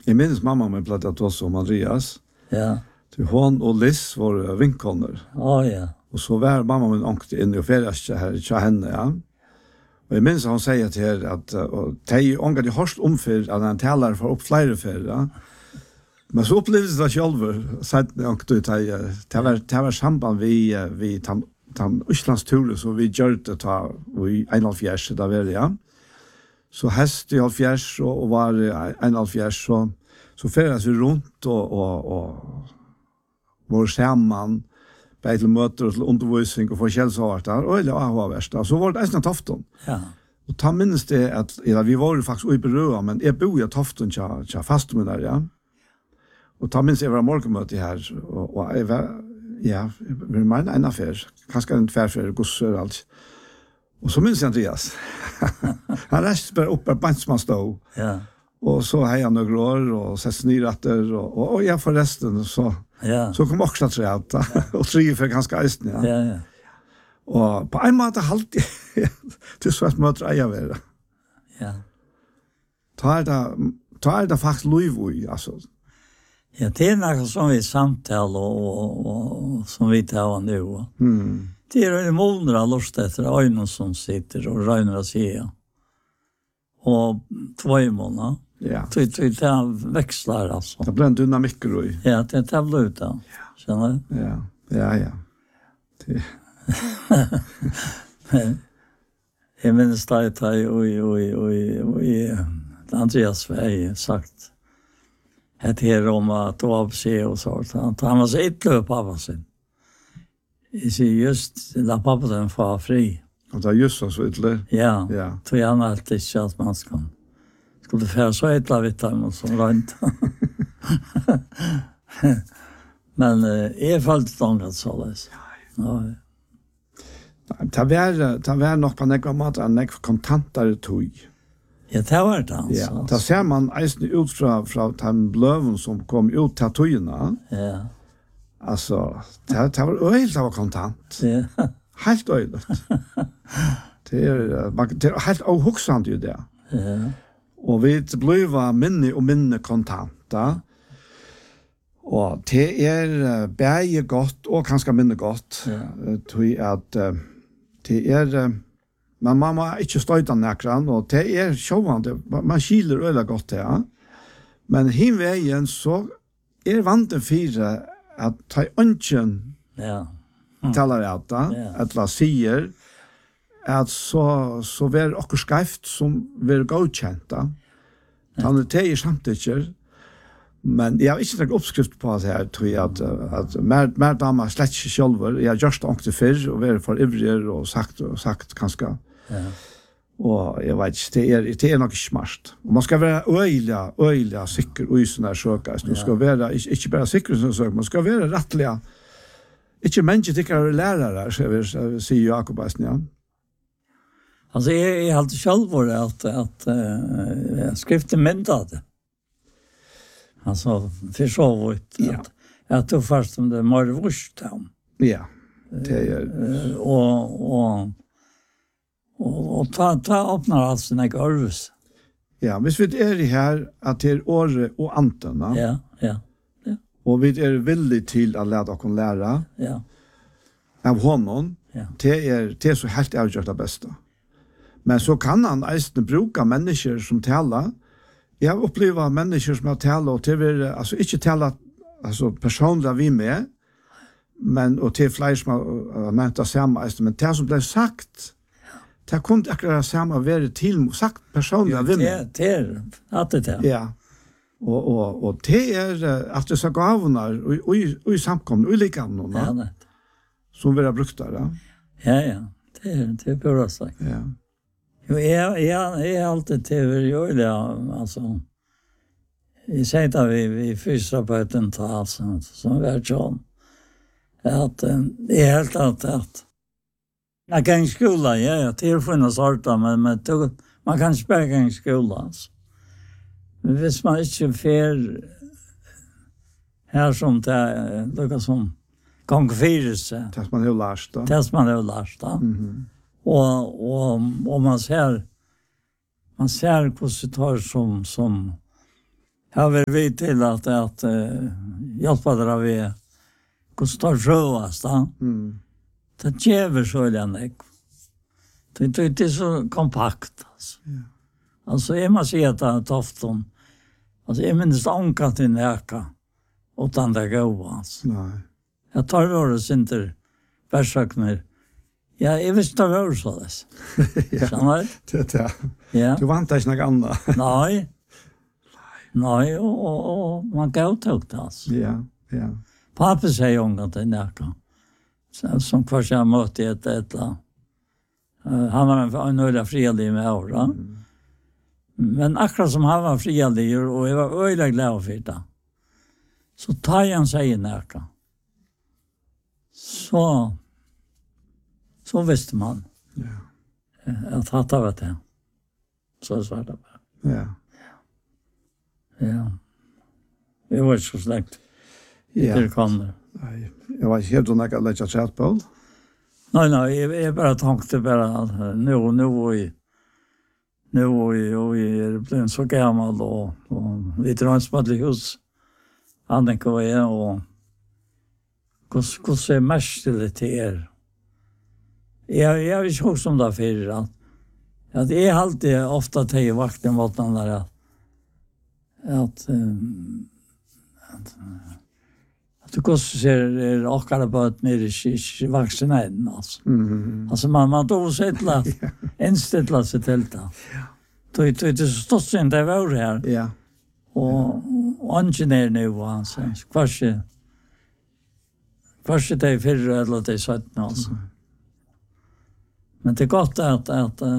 Jag minns mamma med platta oss om Andreas. Ja. Till hon och Liz var vinkoner. Ja. Och så var mamma min åkte in och färdas här till henne, ja. Och jag minns att hon säger till her att de ångade hörst omfyr att han talar för upp flera för, ja. Men så upplevdes det själv, sagt när åkte ut det var samband vi tan Islandsturen så vi gjorde det ta i 71 där var det, ja. Så häst i 70 och var 71 så färdas vi runt och var samman på till möten och till undervisning och forskjellsarter och det var värst. Så var det nästan Tofton. Ja. Och ta minns det att vi var ju faktiskt i Beröa men jag bor i Tofton tja fast med där, ja. Och ta minns jag var morgonmöte här och jag var vi var en affär. Kanske en tvärfär gossar och allt. Och så minns jag Andreas. Han reste bara upp på bandsman stod. Ja. Och så har jag några år och sett nyrätter och jag förresten så kom också träet och tre för ganska eisen, ja. Ja. Och på en måte alltid till så att möter jag vara. Ja. Ta är det faktiskt lojvoj, alltså. Ja, det är något som vi samtal och som vi tar nu. Mm. Det är en månad av lust efter ögonen som sitter och röjnar att säga. Och 2 månader. Ja. Det växlar alltså. Det blir en dynamik då. Ja, det tar ut då. Känner du? Ja. Det. Jag minns det i Andreas väg sagt att här om att avse och så. Han var så ytterligare pappa sin. Jag ser just när pappa den var fri. Och det är just så ytterligare. Ja. Tror jag alltid inte att man skulle fära så ytterligare vid dem som rönt. Men jag följde det så läs. Ja. Det var nog på några måter en kontantare tog. Ja, det var det alltså. Ja, det ser man eisen ut fra den blöven som kom ut till tøyene. Ja. Alltså, det var öjligt det var kontant. Ja. Helt öjligt. Det är helt avhuxande ju det. Ja. Och vi blev minne och minne kontanta. Och det är bäge gott och kanske minne gott. Tror att det är men mamma är inte stöjt av näkran och det är sjåvande. Man skiler öla gott det, ja. Men himvägen så är vanten fyra att ta önsken talar att att vad säger att så ver och skrift som ver godkänta. Han det är samtidigt. Men jag har inte någon uppskrift på det här, tror jag, att mer damer slett inte själva. Jag har just åkt förr och varit för ivrig och sagt ganska. Ja. Och jag vet inte, det är nog inte smart. Och man ska vara öjliga sikker i sådana här sökas. Man ska vara, inte bara sikker i sådana sökas, man ska vara rättliga. Inte människor tycker lärare, säger Jakob Eisen, ja. Alltså jag är alltid själv att skriften myntade. Alltså för så vitt att du först om det mer vurst om. Ja. Det är och ta öppnar alltså när görvs. Ja, hvis vi är här att det är åre och antarna. Ja. Och vi är villiga till att lära oss lära. Ja. Av honom. Ja. Det är så helt avgjort det bästa. Men så kan han eisen bruka människor som talar. Jag har upplevt människor som har talat och till alltså inte talat alltså personliga vi med. Men och till fler som har nämnt det samma, men det som blev sagt det kunde akkurat samma vara till sagt personliga vi med. Det är att det. Ja. Och det är att det så gåvorna och i samkomna och liknande. Ja, som vi har brukt där. Ja. Det är bra sagt. Ja. Jo, jag är alltid till det alltså. Jag säger att vi fysioterapeuten tar alltså som vi har John. Att det är helt att jag kan i skola, det är för sorta, men man kan spela i skola. Alltså. Men hvis man inte får här som det som gångfyrelse. Det man har lärt då. Det man har lärt då. Och man ser hur det tar som Här vill vi till att hjälpa där vi kostar sjövast. Det ger så den. Det är inte så kompakt. Alltså, alltså jag måste säga att det är tofton. Alltså jag minns ånka till näka utan det går. Alltså. Nej. Jag tar våra inte versökner. Ja, jag visste det var så det. Ja. Ja. Du vant inte något annat. Nej. Nej, och man godtog det alltså. Ja. Pappa säger ånka till näka. Som kvar jag mötte ett han var en öliga frilig med åra. Men akkurat som han var frilig och jag var öliga glad för det. Så tar han sig i näka. Så visste man. Att hatta var det. Så svart det bara. Ja. Det var så släkt. Det kom det. Nej, jag var helt och näka lägga chat på. Nej, jag bara tänkte bara nu är det så gammal och vi drar ett hus. Annika och jag och hur ser mest till det till Jag vill ihåg som det för att det är alltid ofta till vakten mot den där att du kan se åkare på ett mer i vuxna än alltså. Alltså man då sätta inställa sig till det. Då är det så stort sen det var här. Ja. Och engineer nu alltså. Kanske det är för eller det så alltså. Men det är gott att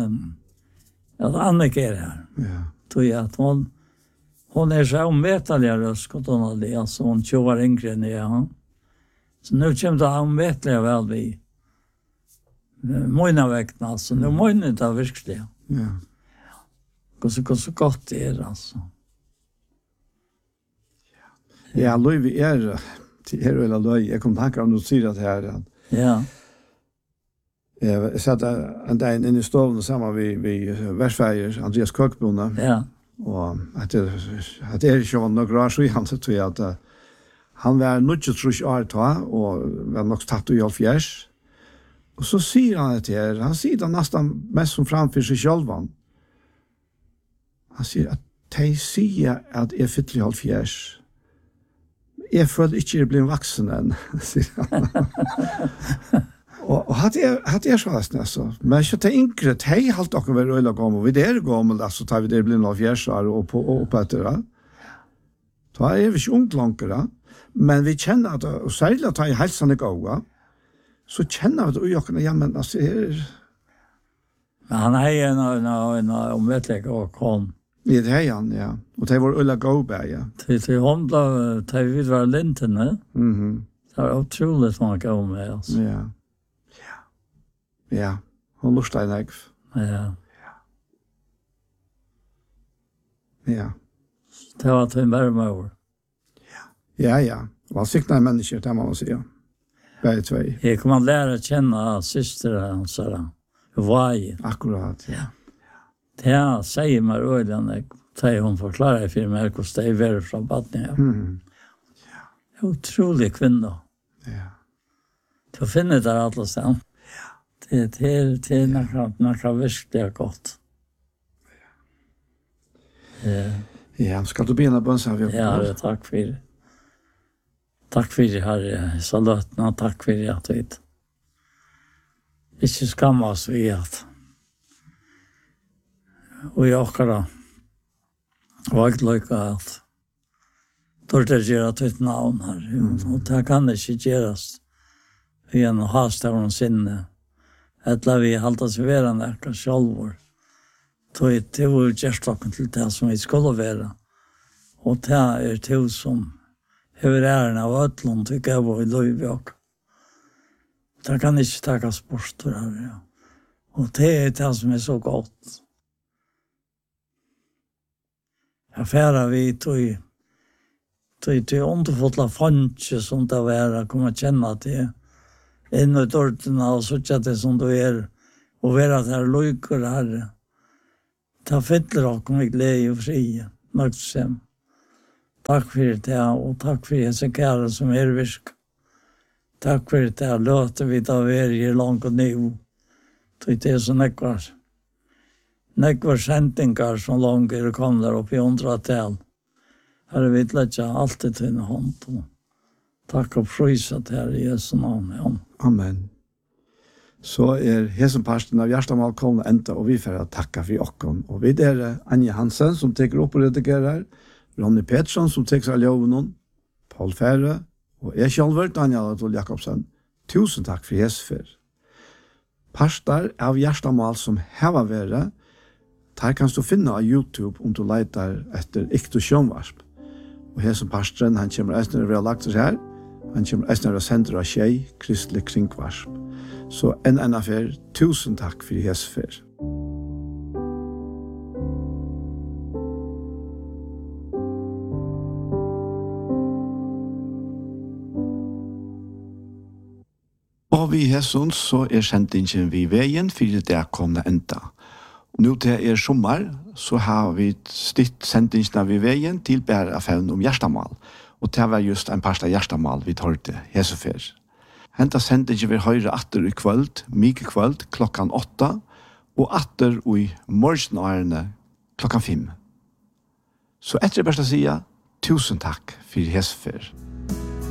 Annika är här. Ja. Då är att hon är så omvetaliga röskot hon hade. Alltså hon 20 år yngre än jag. Så nu kommer det omvetaliga väl vi. Mojna väckna alltså. Nu mojna det verkligen. Ja. Så gott det är alltså. Ja, Louis är eller Louis. Jag kom tankar om du säger det här. Ja. Jag satt en dag in i stoven samman vi versfärger, Andreas Kökbona. Ja. Og at det ikke var noe rar så i han, så tror jeg at han var nødvendig år ta, og var nok tatt i halvfjers. Og så sier han det her, han sier det nesten mest som framfor seg selv. Han sier at de sier at jeg fyller i halvfjers. Jeg føler ikke jeg blir voksen enn, sier han. Og hadde jeg så nesten, altså. Men ikke til yngre, de halte dere være øyla gammel, vi der gammel, altså, tar vi der blir noen fjersar og på etter det. Da er vi ikke ungt langere, men vi kjenner at, og særlig at jeg helsen er gode, så kjenner vi det øyakene, ja, men altså, Men han är en omvettlig och kom. I det här, ja. Och det var ölla gåbär, ja. Till hon då, till vi var linten, ne? Det var otroligt många gå med oss. Ja. Ja, hon lustar en ägg. Ja. Det var till en värme år. Ja. Vad siktade människor, det må man säga. Bäge två. Jag kommer att lära känna syster sådär. Vaj. Akkurat, ja. Det säger mig öden, det hon förklarar för mig hur det är värre från baden. Ja. Otrolig kvinna. Ja. Du finner det alla ställen. Det är några verkligen gott. Ja, ska du bena bönsa? Ja, tack för det. Tack för det, herre. Salutna, tack för det att vi inte skammas vid att och jag kan vagt lycka att då det gör att ett namn här. Och det kan inte göras i en hastavron sinne. Eller vi halta sig vera näka självor. Det var gärstocken till det som vi skulle vara. Och det är det som över ären av ötlån tycker jag var i Löjvjak. Det kan inte takas bort här. Ja. Och det är det som är så gott. Jag färrar vi till underfotla fanske som det var att komma känna till inn i dörrarna och så det som du är och vara där lojkor här. Ta fyller och med glädje och fria. Nöjtsam. Takk for det, og takk for disse kære som virk. Takk for det, løte vi da være langt og nå. Det er så nekvar sendingar som langt kom der opp i 100-tal. Herre, vi lägger alltid till din hand. Tack och prisa till Herre i Jesu namn. Ja. Amen. Så hesen parsten av Gjerstamal kom enda, og vi får takka for okken. Og vi Anja Hansen, som teker opp og redigerer, Ronny Pettersson, som teker seg loven, Paul Fære, og jeg selv, Daniel Adol Jakobsen. Tusen takk for Jesu. Parstar av Gjerstamal som heva være, der kan du finne av YouTube om du leiter etter Ikto Sjønvarsp. Og hesen parsten, han kommer eisner ved å lagt seg her, han kommer eisner ved å sende av Kjei, Kristelig Kringvarsp. Så en affär, tusen takk for Jesu fyr. Og vi hesson så sendingen vi veien for det komne enda. Og nå til sommar så har vi stitt sendingen vi veien til bare affæren om Gjerstamal. Og det var just en parsta Gjerstamal vi tar til Jesu fyr. Henta sendingen vil høyre atter i kvöld, mye kvöld, klokkan 8, og atter i morgenårene klokkan 5. Så etter best å si, tusen takk for Jesu fyr.